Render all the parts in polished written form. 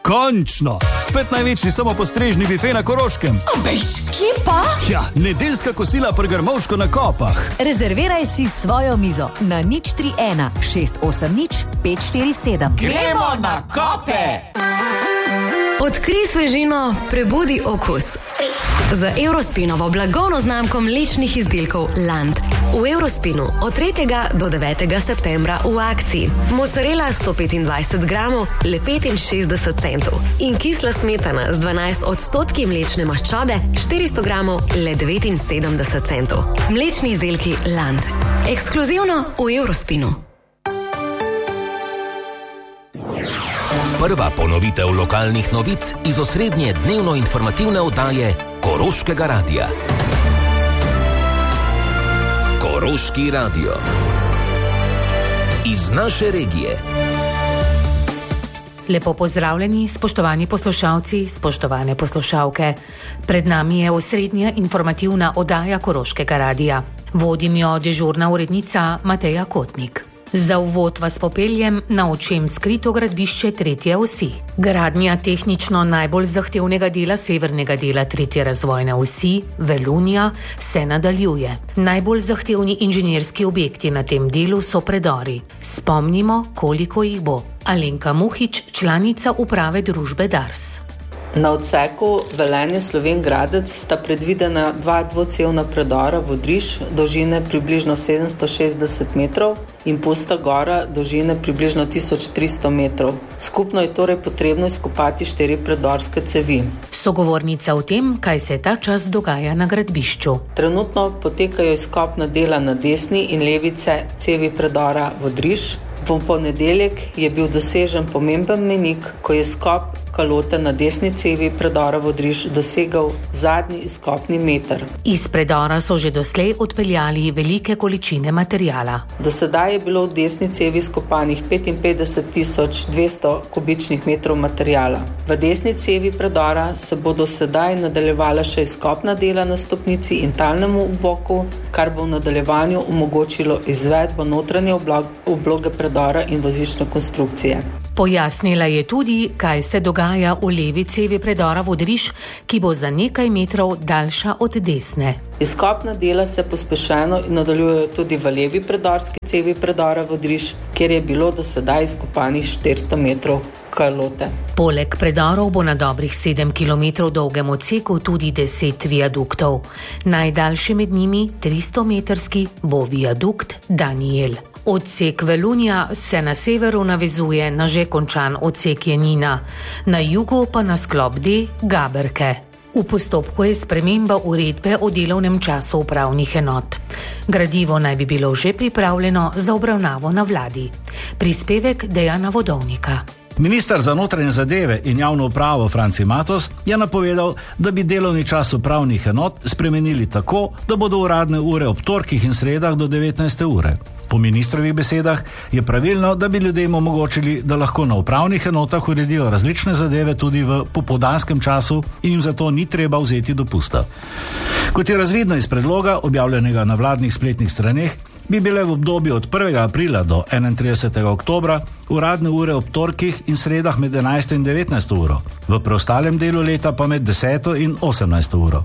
Končno! Spet največji samopostrežni bife na Koroškem. Bež, kje pa? Ja, nedeljska kosila pri Grmovško na Kopah. Rezerviraj si svojo mizo na 031 680 547. Gremo na Kope! Odkrij svežino, prebudi okus. Z Eurospinovo blagovno znamko mlečnih izdelkov Land. V Eurospinu od 3. do 9. septembra v akciji. Mozzarella 125 gramov, le 65 centov. In kisla smetana z 12% mlečne maščobe, 400 gramov, le 79 centov. Mlečni izdelki Land. Ekskluzivno v Eurospinu. Prva ponovitev lokalnih novic iz osrednje dnevno informativne oddaje Koroškega radia. Koroški radio. Iz naše regije. Lepo pozdravljeni, spoštovani poslušalci, spoštovane poslušalke. Pred nami je osrednja informativna oddaja Koroškega radia. Vodim jo dežurna urednica Mateja Kotnik. Za uvod vas popeljem na očem skrito gradbišče 3. osi. Gradnja tehnično najbolj zahtevnega dela severnega dela 3. razvojne osi, Velunja, se nadaljuje. Najbolj zahtevni inženirski objekti na tem delu so predori. Spomnimo, koliko jih bo. Alenka Muhič, članica uprave družbe Dars. Na odseku Velenje-Slovenj Gradec sta predvidena dva dvocevna predora Vodriž, dolžine približno 760 metrov in Pusta Gora, dolžine približno 1300 metrov. Skupno je torej potrebno izkopati 4 predorske cevi. Sogovornica o tem, kaj se ta čas dogaja na gradbišču. Trenutno potekajo izkopna dela na desni in levice cevi predora Vodriž. V ponedeljek je bil dosežen pomemben mejnik, ko je skop kalote na desni cevi predora Vodriž dosegal zadnji izkopni meter. Iz predora so že doslej odpeljali velike količine materijala. Do sedaj je bilo v desni cevi skopanih 55.200 kubičnih metrov materijala. V desni cevi predora se bodo sedaj nadaljevala še izkopna dela na stopnici in talnemu boku, kar bo v nadaljevanju omogočilo izvedbo notranje obloge predora in voziščne konstrukcije. Pojasnila je tudi, kaj se dogaja v levi cevi predora Vodriž, ki bo za nekaj metrov daljša od desne. Izkopna dela se pospešeno in nadaljujejo tudi v levi predorski cevi predora Vodriž, kjer je bilo do sedaj izkopanih 400 metrov kalote. Poleg predorov bo na dobrih 7 km dolgem odseku tudi 10 viaduktov. Najdaljši med njimi, 300-metrski, bo viadukt Daniel. Odsek Velunja se na severu navezuje na že končan odsek Janina, na jugu pa na sklop D Gaberke. V postopku je sprememba uredbe o delovnem času upravnih enot. Gradivo naj bi bilo že pripravljeno za obravnavo na vladi. Prispevek Dejana Vodovnika. Minister za notranje zadeve in javno upravo Franci Matos je napovedal, da bi delovni čas upravnih enot spremenili tako, da bodo uradne ure ob torkih in sredah do 19. ure. Po ministrovih besedah je pravilno, da bi ljudem omogočili, da lahko na upravnih enotah uredijo različne zadeve tudi v popoldanskem času in jim zato ni treba vzeti dopusta. Kot je razvidno iz predloga, objavljenega na vladnih spletnih straneh, bi bile v obdobju od 1. aprila do 31. oktobra uradne ure ob torkih in sredah med 11. in 19. uro, v preostalem delu leta pa med 10. in 18. uro.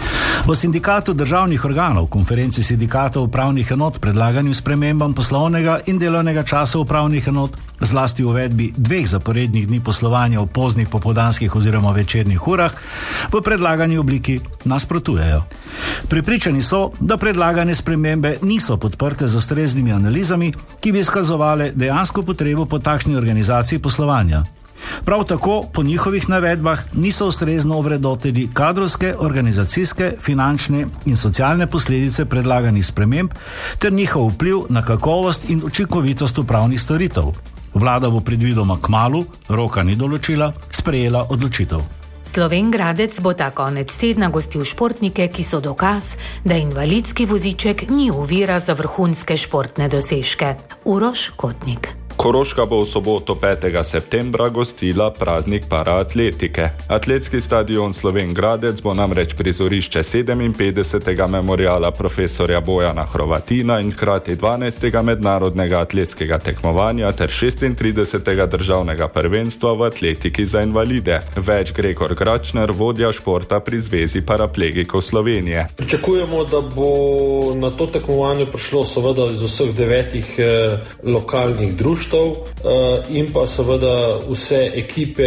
V sindikatu državnih organov, konferenci sindikatov upravnih enot predlaganim spremembam poslovnega in delovnega časa upravnih enot, zlasti uvedbi 2 zaporednih dni poslovanja v poznih popoldanskih oziroma večernih urah, v predlagani obliki nasprotujejo. Prepričani so, da predlagane spremembe niso podprte z ustreznimi analizami, ki bi izkazovale dejansko potrebo po takšni organizaciji poslovanja. Prav tako, po njihovih navedbah, niso ustrezno ovrednotili kadrovske, organizacijske, finančne in socialne posledice predlaganih sprememb ter njihov vpliv na kakovost in učinkovitost upravnih storitev. Vlada bo predvidoma kmalu, roka ni določila, sprejela odločitev. Slovenj Gradec bo ta konec tedna gostil športnike, ki so dokaz, da invalidski voziček ni ovira za vrhunske športne dosežke. Uroš Kotnik. Koroška bo v soboto 5. septembra gostila praznik paraatletike. Atletski stadion Slovenj Gradec bo namreč prizorišče 57. memoriala profesorja Bojana Hrovatina in hkrati 12. mednarodnega atletskega tekmovanja ter 36. državnega prvenstva v atletiki za invalide. Več Gregor Gračner, vodja športa pri Zvezi paraplegikov Slovenije. Pričakujemo, da bo na to tekmovanje prišlo seveda iz vseh 9 lokalnih društv in pa seveda vse ekipe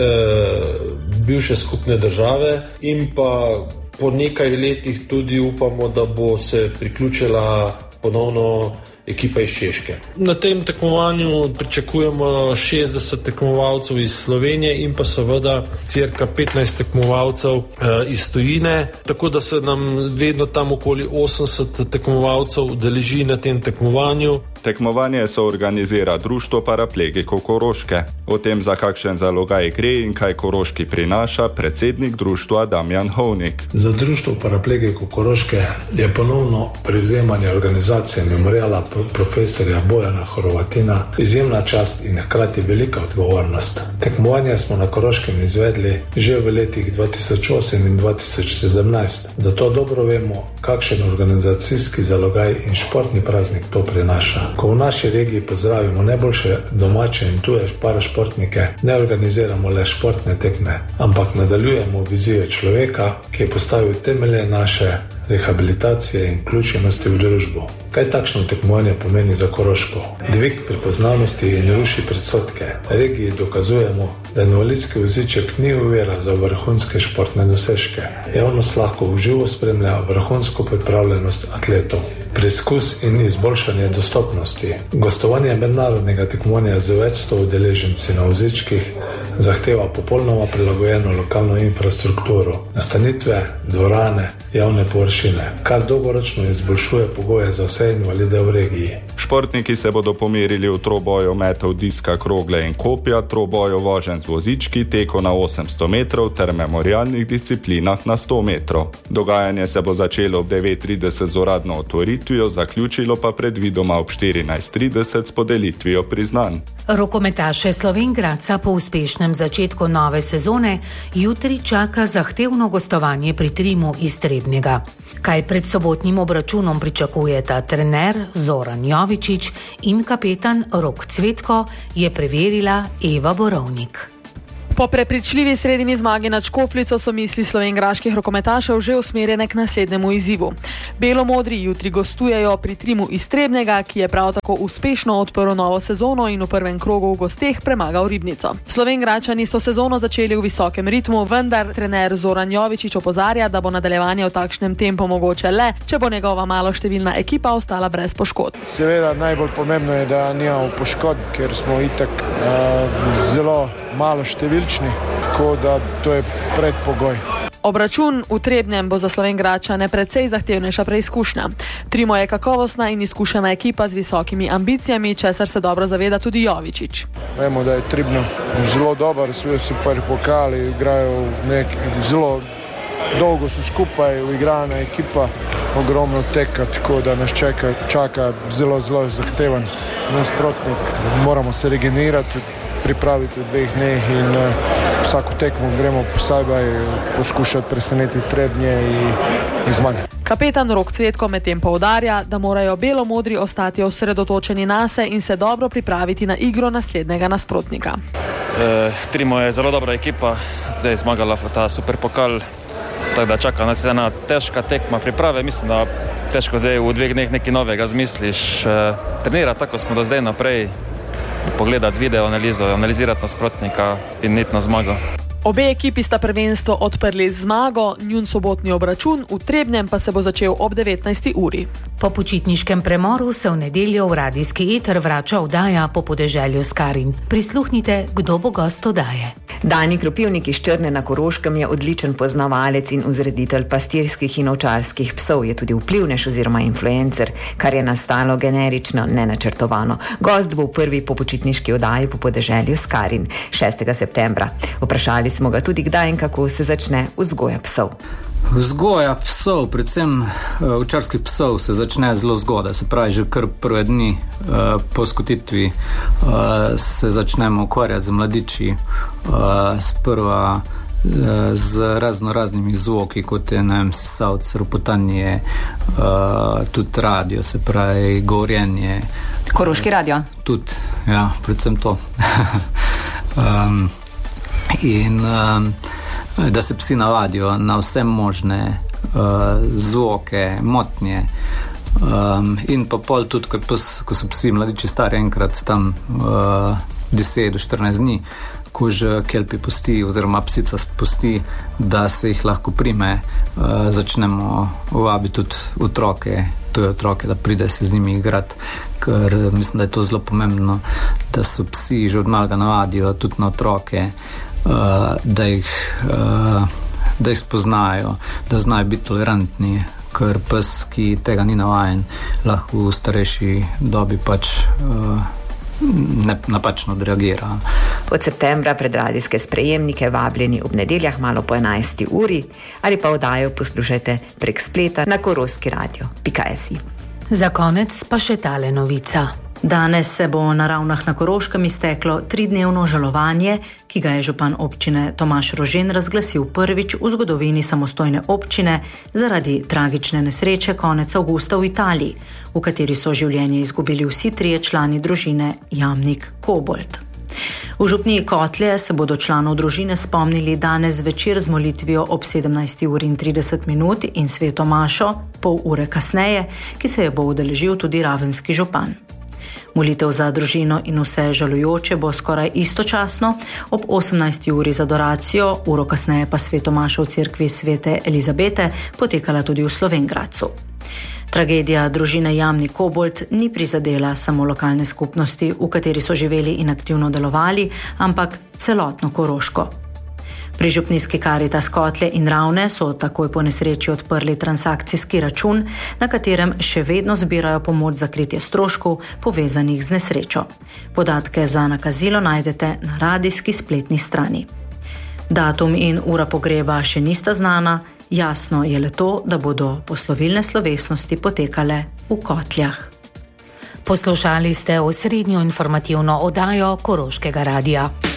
bivše skupne države in pa po nekaj letih tudi upamo, da bo se priključila ponovno ekipa iz Češke. Na tem tekmovanju pričakujemo 60 tekmovalcev iz Slovenije in pa seveda cirka 15 tekmovalcev iz tujine, tako da se nam vedno tam okoli 80 tekmovalcev udeleži na tem tekmovanju. Tekmovanje se organizira Društvo paraplegikov Koroške. O tem, za kakšen zalogaj gre in kaj Koroški prinaša, predsednik društva Damjan Hovnik. Za Društvo paraplegikov Koroške je ponovno prevzemanje organizacije memoriala profesorja Bojana Hrovatina izjemna čast in hkrati velika odgovornost. Tekmovanje smo na Koroškem izvedli že v letih 2008 in 2017, zato dobro vemo, kakšen organizacijski zalogaj in športni praznik to prinaša. Ko v naši regiji pozdravimo najboljše domače in tuje parašportnike, ne organiziramo le športne tekme, ampak nadaljujemo vizijo človeka, ki je postavil temelje naše rehabilitacije in vključenosti v družbo. Kaj takšno tekmovanje pomeni za Koroško? Dvig prepoznavnosti in ruši predsodke. Regiji dokazujemo, da invalidski voziček ni ovira za vrhunske športne dosežke. Javnost lahko v živo spremlja vrhunsko pripravljenost atletov. Preskus in izboljšanje dostopnosti. Gostovanje mednarodnega tekmovanja z več 100 udeleženci na vozičkih zahteva popolnoma prilagojeno lokalno infrastrukturo, nastanitve, dvorane, javne površine, kar dolgoročno izboljšuje pogoje za vse invalide v regiji. Športniki se bodo pomerili v troboju metov diska, krogle in kopja, troboju voženj z vozički, teku na 800 metrov ter memorialnih disciplinah na 100 metrov. Dogajanje se bo začelo ob 9:30 z uradno otvoritvijo, zaključilo pa predvidoma ob 14:30 s podelitvijo priznanj. Rokometaše Slovenj Gradca po uspešnem začetku nove sezone jutri čaka zahtevno gostovanje pri Trimu iz Trebnjega. Kaj pred sobotnim obračunom pričakujeta trener Zoran Jovičić in kapetan Rok Cvetko, je preverila Eva Borovnik. Po prepričljivi sredini zmagi nad Škofljico so misli slovenjgraških rokometašev že usmerjene k naslednjemu izzivu. Belomodri jutri gostujejo pri Trimu iz Trebnjega, ki je prav tako uspešno odprl novo sezono in v prvem krogu v gosteh premagal Ribnico. Slovenjgračani so sezono začeli v visokem ritmu, vendar trener Zoran Jovičić opozarja, da bo nadaljevanje v takšnem tempu mogoče le, če bo njegova maloštevilna ekipa ostala brez poškodb. Seveda najbolj pomembno je, da nimamo poškodb, ker smo itak zelo malo številčni, tako da to je predpogoj. Obračun v Trebnjem bo za Slovenjgračane precej zahtevnejša preizkušnja. Trimo je kakovostna in izkušena ekipa z visokimi ambicijami, česar se dobro zaveda tudi Jovičić. Vemo, da je Tribno zelo dober, sve super pokali, igrajo zelo dolgo so skupaj, uigrana ekipa, ogromno teka, tako da nas čaka zelo zahteven nasprotnik. Moramo se regenerati, pripraviti v 2 dneh in vsako tekmo gremo posebej poskušati presenetiti Trebnje in zmagati. Kapetan Rok Cvetko medtem poudarja, da morajo belomodri ostati osredotočeni nase in se dobro pripraviti na igro naslednjega nasprotnika. Trimo je zelo dobra ekipa, zdaj zmagala ta super pokal, tako da čaka nas ena težka tekma priprave. Mislim, da težko zdaj v 2 dneh nekaj novega zmisliš. Trenirati tako smo do zdaj naprej, pogledati video analizo, analizirati nasprotnika in iti na zmago. Obe ekipi sta prvenstvo odprli z zmago, njun sobotni obračun v Trebnjem pa se bo začel ob 19. uri. Po počitniškem premoru se v nedeljo v radijski eter vrača oddaja Po podeželju s Karin. Prisluhnite, kdo bo gost oddaje. Dani Kropivnik iz Črne na Koroškem je odličen poznavalec in vzreditelj pastirskih in ovčarskih psov, je tudi vplivnež oziroma influencer, kar je nastalo generično, nenačrtovano. Gost bo v prvi popočitniški oddaji Po podeželju s Karin 6. septembra. Vprašali smo ga tudi, kdaj in kako se začne vzgoja psov. Vzgoja psov, predvsem ovčarskih psov, se začne zelo zgodaj, se pravi, že kar prve dni po skotitvi se začnemo ukvarjati z mladiči, sprva z raznimi zvoki, kot je, ne vem, sisavc, ropotanje, tudi radio, se pravi, govorjenje. Koroški radio? Tudi, ja, predvsem to. Da se psi navadijo na vse možne zvoke, motnje, in pa pol tudi, ko so psi mladiči stari enkrat tam 10 do 14 dni, ko že kelpi pusti oziroma psica pusti, da se jih lahko prime, začnemo vabiti tudi otroke, tuje otroke, da pride se z njimi igrati, ker mislim, da je to zelo pomembno, da so psi že od malega navadijo tudi na otroke, da jih spoznajo, da znajo biti tolerantni, ker pes, ki tega ni navajen, lahko v starejši dobi pač napačno odreagira. Od septembra pred radijske sprejemnike vabljeni ob nedeljah malo po 11. uri ali pa oddajo poslušajte prek spleta na koroškiradio.si. Za konec pa še tale novica. Danes se bo na Ravnah na Koroškem izteklo 3-dnevno žalovanje, ki ga je župan občine Tomaž Rožen razglasil prvič v zgodovini samostojne občine zaradi tragične nesreče konec avgusta v Italiji, v kateri so življenje izgubili vsi 3 člani družine Jamnik-Kobold. V župniji Kotlje se bodo članov družine spomnili danes večer z molitvijo ob 17:30 in sveto mašo pol ure kasneje, ki se je bo udeležil tudi ravenski župan. Molitev za družino in vse žalujoče bo skoraj istočasno ob 18. uri za adoracijo, uro kasneje pa sveto mašo v cerkvi svete Elizabete potekala tudi v Slovenj Gradcu. Tragedija družine Jamnik-Kobold ni prizadela samo lokalne skupnosti, v kateri so živeli in aktivno delovali, ampak celotno Koroško. Pri župnijski Karitas Kotlje in Ravne so takoj po nesreči odprli transakcijski račun, na katerem še vedno zbirajo pomoč za kritje stroškov povezanih z nesrečo. Podatke za nakazilo najdete na radijski spletni strani. Datum in ura pogreba še nista znana, jasno je le to, da bodo poslovilne slovesnosti potekale v Kotljah. Poslušali ste osrednjo informativno oddajo Koroškega radia.